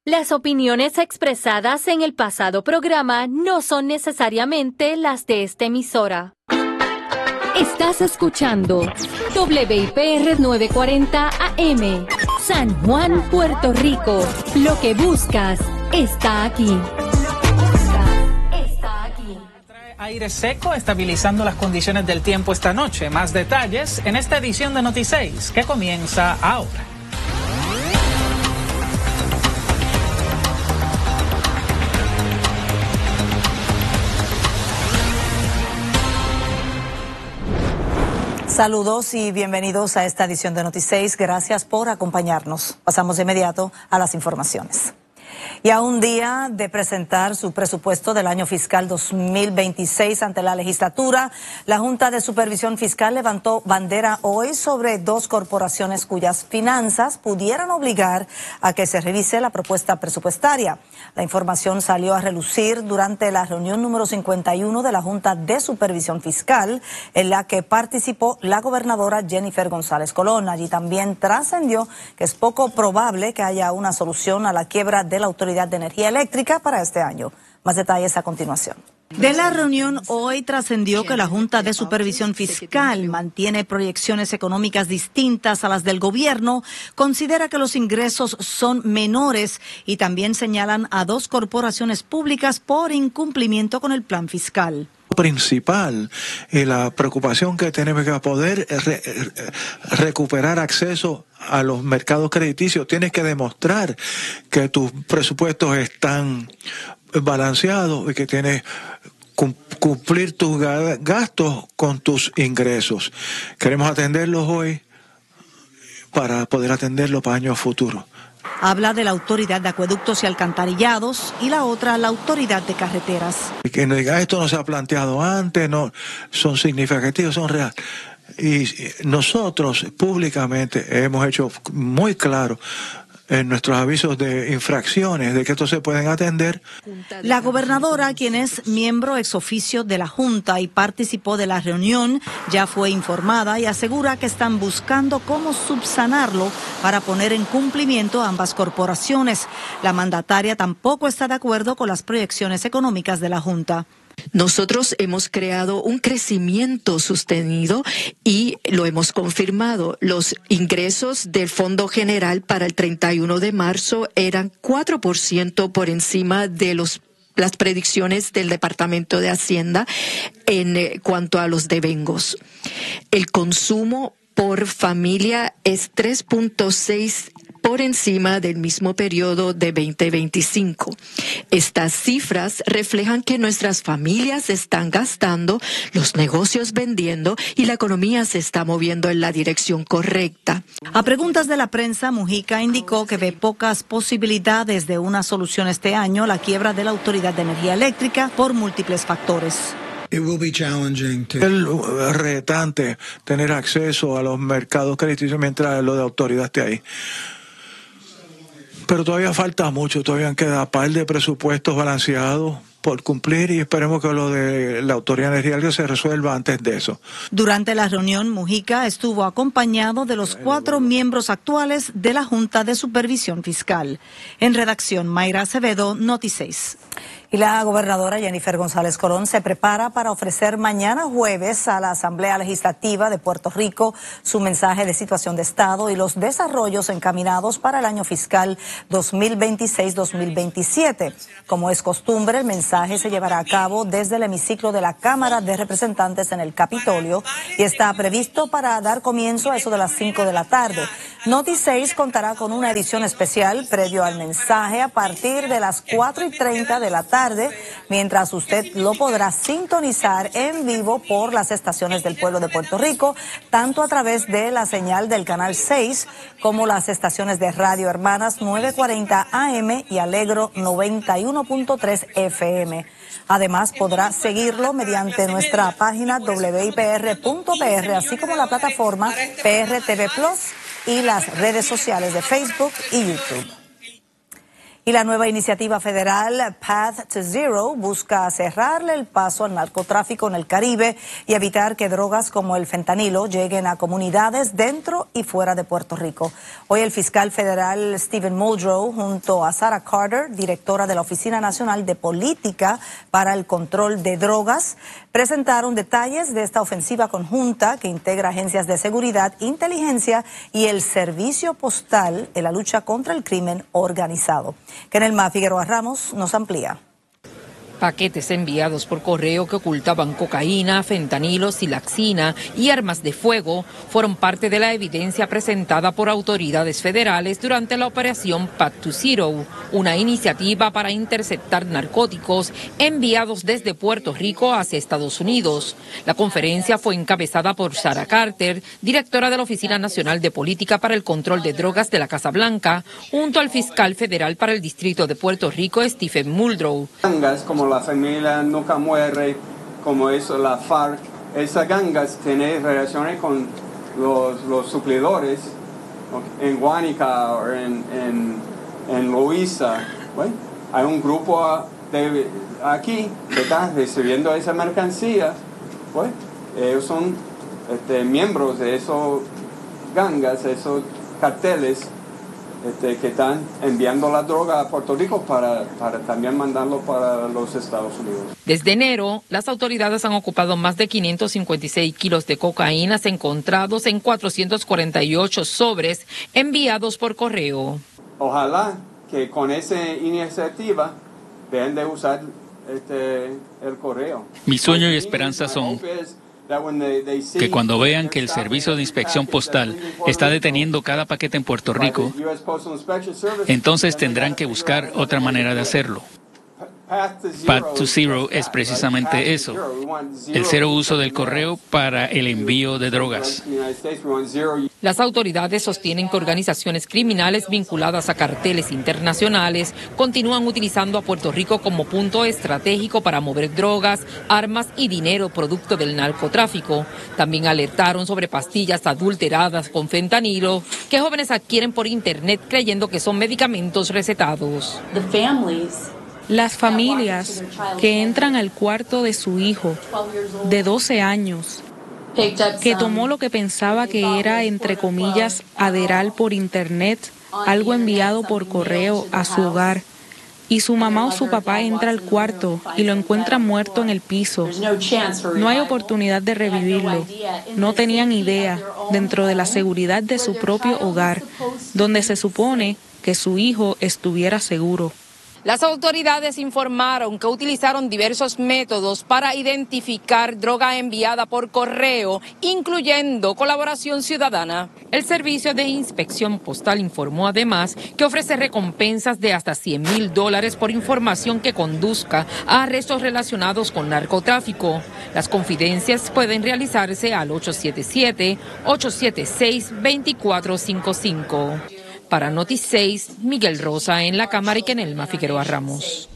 Las opiniones expresadas en el pasado programa no son necesariamente las de esta emisora. Estás escuchando WIPR 940 AM, San Juan, Puerto Rico. Lo que buscas está aquí. Aire seco estabilizando las condiciones del tiempo esta noche. Más detalles en esta edición de Noti6 que comienza ahora. Saludos y bienvenidos a esta edición de Noti6. Gracias por acompañarnos. Pasamos de inmediato a las informaciones. Y a un día de presentar su presupuesto del año fiscal 2026 ante la legislatura, la Junta de Supervisión Fiscal levantó bandera hoy sobre dos corporaciones cuyas finanzas pudieran obligar a que se revise la propuesta presupuestaria. La información salió a relucir durante la reunión número 51 de la Junta de Supervisión Fiscal, en la que participó la gobernadora Jennifer González Colón. Allí también trascendió que es poco probable que haya una solución a la quiebra de la Autoridad de Energía Eléctrica para este año. Más detalles a continuación. De la reunión hoy trascendió que la Junta de Supervisión Fiscal mantiene proyecciones económicas distintas a las del gobierno, considera que los ingresos son menores y también señalan a dos corporaciones públicas por incumplimiento con el plan fiscal. Principal y la preocupación que tenemos que poder recuperar acceso a los mercados crediticios. Tienes que demostrar que tus presupuestos están balanceados y que tienes cumplir tus gastos con tus ingresos. Queremos atenderlos hoy para poder atenderlos para años futuros. Habla de la Autoridad de Acueductos y Alcantarillados y la otra, la Autoridad de Carreteras. Y que nos diga, esto no se ha planteado antes, no, son significativos, son reales. Y nosotros públicamente hemos hecho muy claro en nuestros avisos de infracciones de que estos se pueden atender. La gobernadora, quien es miembro ex oficio de la Junta y participó de la reunión, ya fue informada y asegura que están buscando cómo subsanarlo para poner en cumplimiento a ambas corporaciones. La mandataria tampoco está de acuerdo con las proyecciones económicas de la Junta. Nosotros hemos creado un crecimiento sostenido y lo hemos confirmado. Los ingresos del Fondo General para el 31 de marzo eran 4% por encima de las predicciones del Departamento de Hacienda en cuanto a los devengos. El consumo por familia es 3.6% por encima del mismo periodo de 2025. Estas cifras reflejan que nuestras familias están gastando, los negocios vendiendo y la economía se está moviendo en la dirección correcta. A preguntas de la prensa, Mujica indicó que ve pocas posibilidades de una solución este año a la quiebra de la Autoridad de Energía Eléctrica por múltiples factores. Es retante tener acceso a los mercados crediticios mientras lo de autoridad esté ahí. Pero todavía falta mucho, todavía queda par de presupuestos balanceados por cumplir y esperemos que lo de la Autoridad de Energía se resuelva antes de eso. Durante la reunión, Mujica estuvo acompañado de los 4 miembros actuales de la Junta de Supervisión Fiscal. En redacción, Mayra Acevedo, Noti6. Y la gobernadora Jennifer González Colón se prepara para ofrecer mañana jueves a la Asamblea Legislativa de Puerto Rico su mensaje de situación de Estado y los desarrollos encaminados para el año fiscal 2026-2027. Como es costumbre, el mensaje se llevará a cabo desde el hemiciclo de la Cámara de Representantes en el Capitolio y está previsto para dar comienzo a eso de las 5 de la tarde. Noti6 contará con una edición especial previo al mensaje a partir de las 4:30 de la tarde, mientras usted lo podrá sintonizar en vivo por las estaciones del pueblo de Puerto Rico, tanto a través de la señal del Canal 6 como las estaciones de Radio Hermanas 940 AM y Alegro 91.3 FM. Además, podrá seguirlo mediante nuestra página wipr.pr, así como la plataforma PRTV Plus y las redes sociales de Facebook y YouTube. Y la nueva iniciativa federal Path to Zero busca cerrarle el paso al narcotráfico en el Caribe y evitar que drogas como el fentanilo lleguen a comunidades dentro y fuera de Puerto Rico. Hoy el fiscal federal Stephen Muldrow, junto a Sarah Carter, directora de la Oficina Nacional de Política para el Control de Drogas, presentaron detalles de esta ofensiva conjunta que integra agencias de seguridad, inteligencia y el servicio postal en la lucha contra el crimen organizado. Kenelma Figueroa Ramos nos amplía. Paquetes enviados por correo que ocultaban cocaína, fentanilo, silaxina y armas de fuego fueron parte de la evidencia presentada por autoridades federales durante la operación Path to Zero, una iniciativa para interceptar narcóticos enviados desde Puerto Rico hacia Estados Unidos. La conferencia fue encabezada por Sarah Carter, directora de la Oficina Nacional de Política para el Control de Drogas de la Casa Blanca, junto al fiscal federal para el Distrito de Puerto Rico, Stephen Muldrow. Como la familia Nunca Muere, como eso, la FARC, esas gangas tienen relaciones con los suplidores en Guánica o en Loíza. Bueno, hay un grupo aquí que está recibiendo esa mercancía. Pues, ellos son miembros de esos gangas, esos carteles que están enviando la droga a Puerto Rico para también mandarlo para los Estados Unidos. Desde enero, las autoridades han ocupado más de 556 kilos de cocaína encontrados en 448 sobres enviados por correo. Ojalá que con esa iniciativa dejen de usar el correo. Mi sueño y esperanza son que cuando vean que el Servicio de Inspección Postal está deteniendo cada paquete en Puerto Rico, entonces tendrán que buscar otra manera de hacerlo. Path to Zero es precisamente eso, el cero uso del correo para el envío de drogas. Las autoridades sostienen que organizaciones criminales vinculadas a carteles internacionales continúan utilizando a Puerto Rico como punto estratégico para mover drogas, armas y dinero producto del narcotráfico. También alertaron sobre pastillas adulteradas con fentanilo que jóvenes adquieren por internet creyendo que son medicamentos recetados. Las familias que entran al cuarto de su hijo de 12 años, que tomó lo que pensaba que era, entre comillas, Adderall por internet, algo enviado por correo a su hogar, y su mamá o su papá entra al cuarto y lo encuentra muerto en el piso. No hay oportunidad de revivirlo. No tenían idea, dentro de la seguridad de su propio hogar, donde se supone que su hijo estuviera seguro. Las autoridades informaron que utilizaron diversos métodos para identificar droga enviada por correo, incluyendo colaboración ciudadana. El Servicio de Inspección Postal informó además que ofrece recompensas de hasta $100,000 por información que conduzca a arrestos relacionados con narcotráfico. Las confidencias pueden realizarse al 877-876-2455. Para Noti6, Miguel Rosa en la Cámara y Kenelma Figueroa Ramos.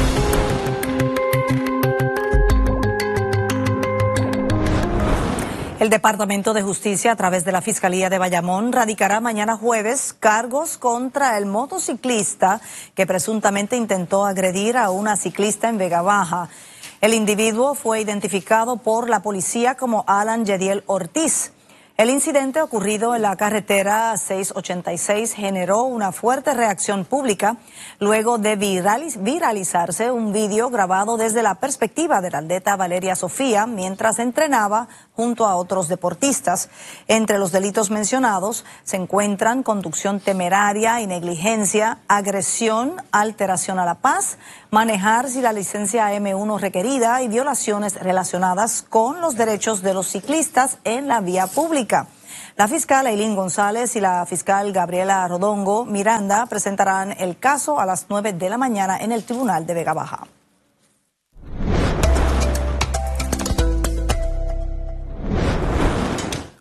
El Departamento de Justicia, a través de la Fiscalía de Bayamón, radicará mañana jueves cargos contra el motociclista que presuntamente intentó agredir a una ciclista en Vega Baja. El individuo fue identificado por la policía como Alan Yediel Ortiz. El incidente ocurrido en la carretera 686 generó una fuerte reacción pública luego de viralizarse un vídeo grabado desde la perspectiva de la atleta Valeria Sofía mientras entrenaba junto a otros deportistas. Entre los delitos mencionados se encuentran conducción temeraria y negligencia, agresión, alteración a la paz, manejar sin la licencia M1 requerida y violaciones relacionadas con los derechos de los ciclistas en la vía pública. La fiscal Eileen González y la fiscal Gabriela Rodongo Miranda presentarán el caso a las 9 de la mañana en el Tribunal de Vega Baja.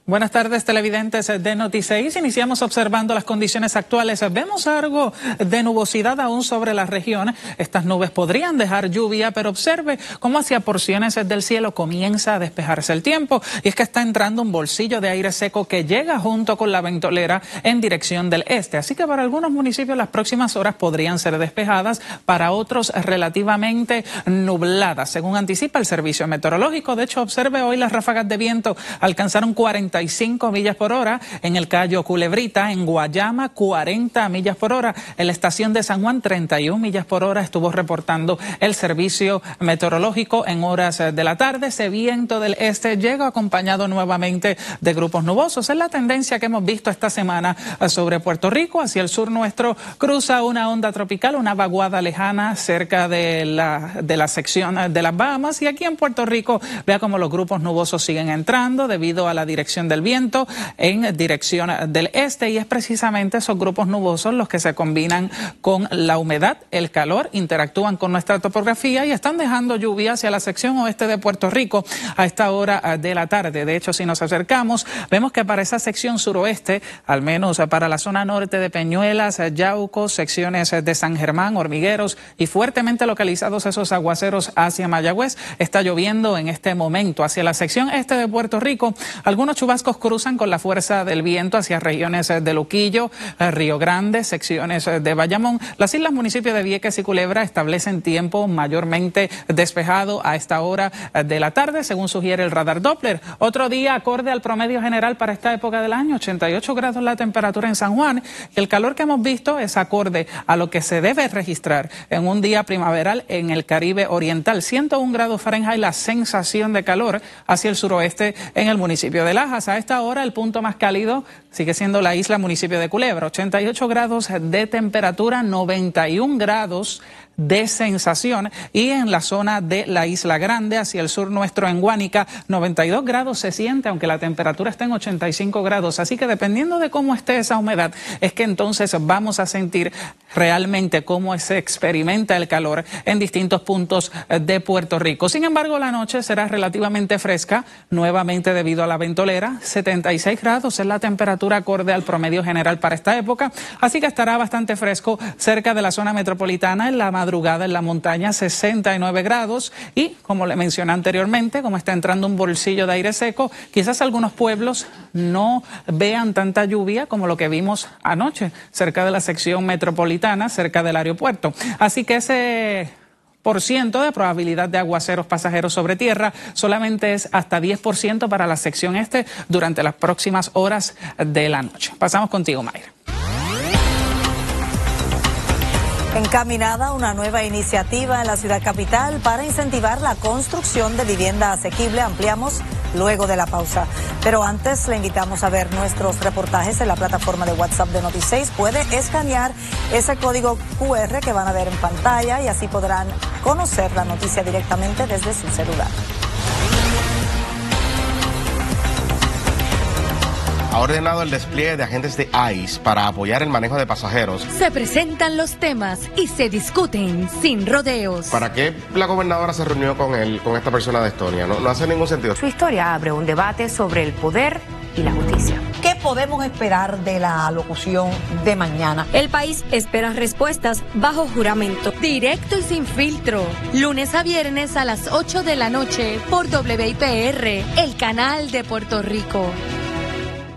Buenas tardes, televidentes de Noti6. Iniciamos observando las condiciones actuales. Vemos algo de nubosidad aún sobre la región. Estas nubes podrían dejar lluvia, pero observe cómo hacia porciones del cielo comienza a despejarse el tiempo. Y es que está entrando un bolsillo de aire seco que llega junto con la ventolera en dirección del este. Así que para algunos municipios las próximas horas podrían ser despejadas, para otros relativamente nubladas, según anticipa el servicio meteorológico. De hecho, observe hoy las ráfagas de viento alcanzaron 45 millas por hora en el Cayo Culebrita, en Guayama 40 millas por hora, en la estación de San Juan 31 millas por hora estuvo reportando el servicio meteorológico en horas de la tarde. Ese viento del este llega acompañado nuevamente de grupos nubosos. Es la tendencia que hemos visto esta semana sobre Puerto Rico. Hacia el sur nuestro cruza una onda tropical, una vaguada lejana cerca de la sección de las Bahamas, y aquí en Puerto Rico vea cómo los grupos nubosos siguen entrando debido a la dirección del viento en dirección del este, y es precisamente esos grupos nubosos los que se combinan con la humedad, el calor, interactúan con nuestra topografía y están dejando lluvia hacia la sección oeste de Puerto Rico a esta hora de la tarde. De hecho, si nos acercamos, vemos que para esa sección suroeste, al menos para la zona norte de Peñuelas, Yauco, secciones de San Germán, Hormigueros y fuertemente localizados esos aguaceros hacia Mayagüez, está lloviendo en este momento. Hacia la sección este de Puerto Rico, algunos chubascos cruzan con la fuerza del viento hacia regiones de Luquillo, Río Grande, secciones de Bayamón. Las islas municipios de Vieques y Culebra establecen tiempo mayormente despejado a esta hora de la tarde, según sugiere el radar Doppler. Otro día acorde al promedio general para esta época del año, 88 grados la temperatura en San Juan, y el calor que hemos visto es acorde a lo que se debe registrar en un día primaveral en el Caribe Oriental. 101 grados Fahrenheit la sensación de calor hacia el suroeste en el municipio de Lajas. A esta hora el punto más cálido sigue siendo la isla municipio de Culebra, 88 grados de temperatura, 91 grados de sensación, y en la zona de la Isla Grande, hacia el sur nuestro en Guánica, 92 grados se siente, aunque la temperatura está en 85 grados. Así que dependiendo de cómo esté esa humedad, es que entonces vamos a sentir realmente cómo se experimenta el calor en distintos puntos de Puerto Rico. Sin embargo, la noche será relativamente fresca, nuevamente debido a la ventolera. 76 grados es la temperatura acorde al promedio general para esta época, así que estará bastante fresco cerca de la zona metropolitana. En la madrugada en la montaña 69 grados, y como le mencioné anteriormente, como está entrando un bolsillo de aire seco, quizás algunos pueblos no vean tanta lluvia como lo que vimos anoche cerca de la sección metropolitana, cerca del aeropuerto. Así que ese % de probabilidad de aguaceros pasajeros sobre tierra solamente es hasta 10% para la sección este durante las próximas horas de la noche. Pasamos contigo, Mayra. Encaminada una nueva iniciativa en la ciudad capital para incentivar la construcción de vivienda asequible. Ampliamos luego de la pausa. Pero antes le invitamos a ver nuestros reportajes en la plataforma de WhatsApp de Noti6. Puede escanear ese código QR que van a ver en pantalla y así podrán conocer la noticia directamente desde su celular. Ha ordenado el despliegue de agentes de ICE para apoyar el manejo de pasajeros. Se presentan los temas y se discuten sin rodeos. ¿Para qué la gobernadora se reunió con esta persona de Estonia? No hace ningún sentido. Su historia abre un debate sobre el poder y la justicia. ¿Qué podemos esperar de la locución de mañana? El país espera respuestas bajo juramento. Directo y sin filtro. Lunes a viernes a las 8 de la noche por WIPR, el canal de Puerto Rico.